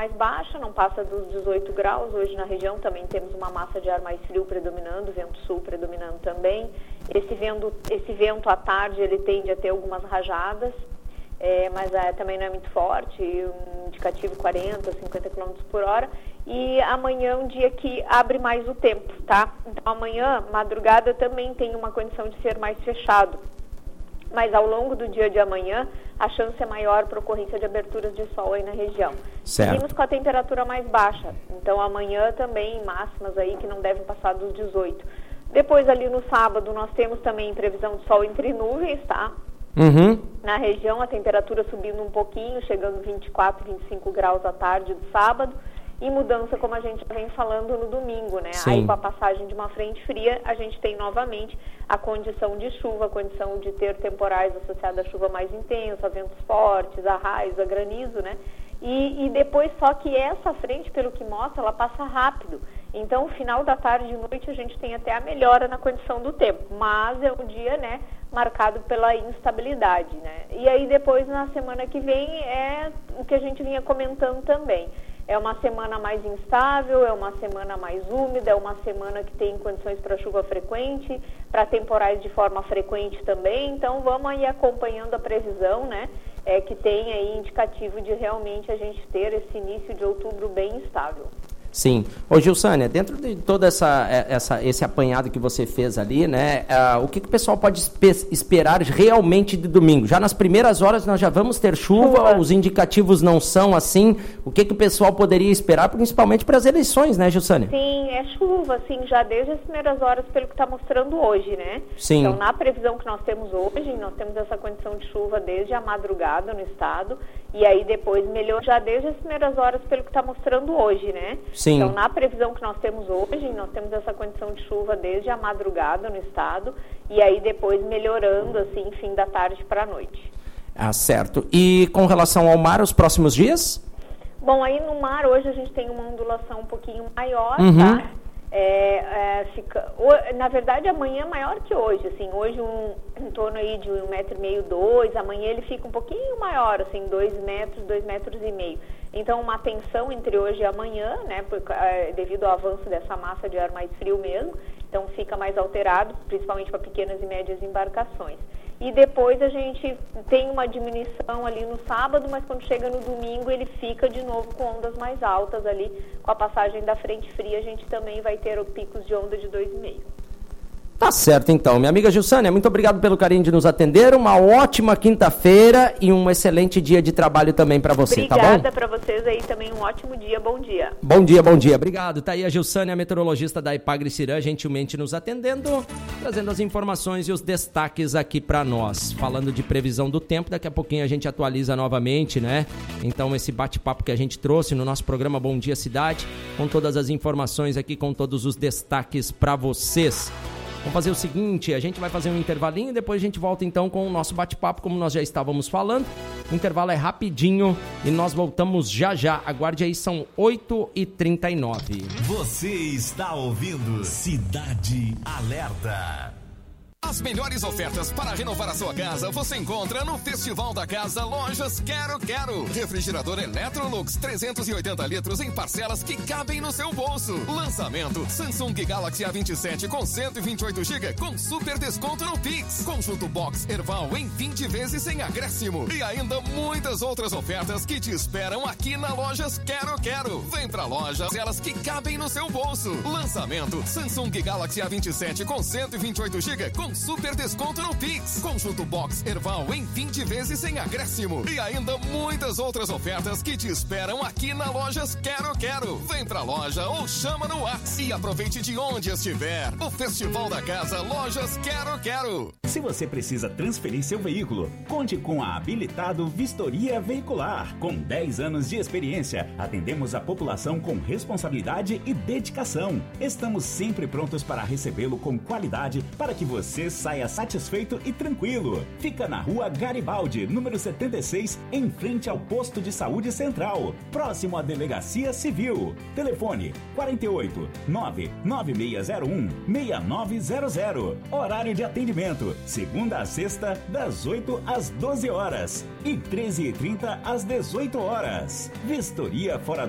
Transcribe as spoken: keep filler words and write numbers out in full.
mais baixa, não passa dos dezoito graus. Hoje na região também temos uma massa de ar mais frio predominando, vento sul predominando também. Esse vento, esse vento à tarde ele tende a ter algumas rajadas, é, mas é, também não é muito forte, um indicativo quarenta, cinquenta quilômetros por hora. E amanhã é um dia que abre mais o tempo, tá? Então amanhã, madrugada, também tem uma condição de ser mais fechado. Mas ao longo do dia de amanhã, a chance é maior para ocorrência de aberturas de sol aí na região. Certo. Seguimos com a temperatura mais baixa, então amanhã também máximas aí que não devem passar dos dezoito. Depois ali no sábado nós temos também previsão de sol entre nuvens, tá? Uhum. Na região a temperatura subindo um pouquinho, chegando vinte e quatro, vinte e cinco graus à tarde do sábado. E mudança, como a gente vem falando no domingo, né? Sim. Aí com a passagem de uma frente fria, a gente tem novamente a condição de chuva, a condição de ter temporais associados à chuva mais intensa, ventos fortes, a raios, a granizo, né? E, e depois, só que essa frente, pelo que mostra, ela passa rápido. Então, final da tarde e noite, a gente tem até a melhora na condição do tempo. Mas é um dia, né, marcado pela instabilidade, né? E aí depois, na semana que vem, é o que a gente vinha comentando também. É uma semana mais instável, é uma semana mais úmida, é uma semana que tem condições para chuva frequente, para temporais de forma frequente também. Então, vamos aí acompanhando a previsão, né? É, que tem aí indicativo de realmente a gente ter esse início de outubro bem instável. Sim. Ô, Gilsânia, dentro de todo essa, essa, esse apanhado que você fez ali, né, uh, o que, que o pessoal pode espe- esperar realmente de domingo? Já nas primeiras horas nós já vamos ter chuva, chuva. Os indicativos não são assim. O que, que o pessoal poderia esperar, principalmente para as eleições, né, Gilsânia? Sim, é chuva, sim, já desde as primeiras horas, pelo que está mostrando hoje, né? Sim. Então, na previsão que nós temos hoje, nós temos essa condição de chuva desde a madrugada no estado, e aí depois melhorou já desde as primeiras horas, pelo que está mostrando hoje, né? Sim. Então, na previsão que nós temos hoje, nós temos essa condição de chuva desde a madrugada no estado, e aí depois melhorando, assim, fim da tarde para a noite. Ah, certo. E com relação ao mar, os próximos dias? Bom, aí no mar hoje a gente tem uma ondulação um pouquinho maior, uhum. tá? É, é, fica, o, na verdade, amanhã é maior que hoje, assim, hoje um, em torno aí de um metro e meio, dois, amanhã ele fica um pouquinho maior, assim, dois metros, dois metros e meio. Então, uma tensão entre hoje e amanhã, né, por, é, devido ao avanço dessa massa de ar mais frio mesmo, então fica mais alterado, principalmente para pequenas e médias embarcações. E depois a gente tem uma diminuição ali no sábado, mas quando chega no domingo ele fica de novo com ondas mais altas ali. Com a passagem da frente fria a gente também vai ter picos de onda de dois vírgula cinco. Tá certo, então. Minha amiga Gilsânia, muito obrigado pelo carinho de nos atender. Uma ótima quinta-feira e um excelente dia de trabalho também para você, Obrigada, tá bom? Obrigada para vocês aí também. Um ótimo dia. Bom dia. Bom dia, bom dia. Obrigado. Tá aí a Gilsânia, meteorologista da Ipagre-Cirã, gentilmente nos atendendo, trazendo as informações e os destaques aqui para nós. Falando de previsão do tempo, daqui a pouquinho a gente atualiza novamente, né? Então, esse bate-papo que a gente trouxe no nosso programa Bom Dia Cidade, com todas as informações aqui, com todos os destaques para vocês. Vamos fazer o seguinte, a gente vai fazer um intervalinho e depois a gente volta então com o nosso bate-papo, como nós já estávamos falando. O intervalo é rapidinho e nós voltamos já já. Aguarde aí, são oito e trinta e nove. Você está ouvindo Cidade Alerta. As melhores ofertas para renovar a sua casa você encontra no Festival da Casa Lojas Quero Quero. Refrigerador Electrolux trezentos e oitenta litros em parcelas que cabem no seu bolso. Lançamento Samsung Galaxy A vinte e sete com cento e vinte e oito gigabytes com super desconto no Pix. Conjunto Box Erval em vinte vezes sem acréscimo. E ainda muitas outras ofertas que te esperam aqui na Lojas Quero Quero. Vem pra loja, elas que cabem no seu bolso. Lançamento Samsung Galaxy A vinte e sete com cento e vinte e oito gigabytes com super desconto no Pix. Conjunto Box Erval em vinte vezes sem acréscimo. E ainda muitas outras ofertas que te esperam aqui na Lojas Quero Quero. Vem pra loja ou chama no WhatsApp e aproveite de onde estiver. O Festival da Casa Lojas Quero Quero. Se você precisa transferir seu veículo, conte com a Habilitado Vistoria Veicular. Com dez anos de experiência, atendemos a população com responsabilidade e dedicação. Estamos sempre prontos para recebê-lo com qualidade para que você saia satisfeito e tranquilo. Fica na rua Garibaldi, número setenta e seis, em frente ao Posto de Saúde Central, próximo à Delegacia Civil. Telefone quatro oito nove nove seis zero um seis nove zero zero. Horário de atendimento, segunda a sexta, das oito às doze horas e treze e trinta às dezoito horas. Vistoria fora